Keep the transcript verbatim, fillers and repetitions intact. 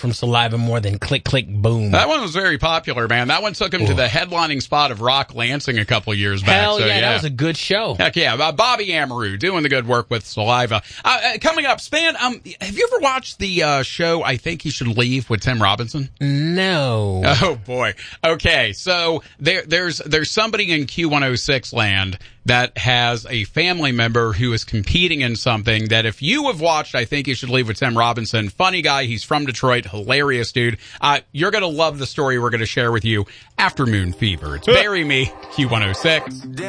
from Saliva more than Click, Click, Boom. That one was very popular, man. That one took him Ooh. to the headlining spot of Rock Lansing a couple years back. Hell so, yeah, yeah, that was a good show. Heck yeah. Uh, Bobby Amaru doing the good work with Saliva. Uh, uh, coming up, Span, um, have you ever watched the uh, show I Think He Should Leave with Tim Robinson? No. Oh, boy. Okay, so there, there's there's somebody in Q one oh six land that has a family member who is competing in something that if you have watched I Think You Should Leave with Tim Robinson, funny guy, he's from Detroit, hilarious dude. Uh, you're going to love the story we're going to share with you after Moon Fever. It's Bury Me, Q one oh six.